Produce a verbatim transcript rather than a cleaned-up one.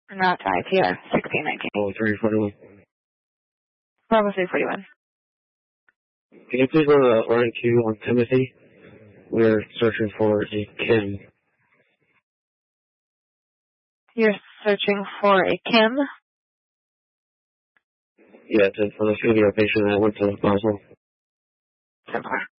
Not five here. sixteen nineteen. Oh, three forty-one. Bravo three forty-one. Can you please go to R N Q on Timothy? We're searching for a Kim. You're searching for a Kim? Yeah, to, for the studio patient that went to Basel. Simpler.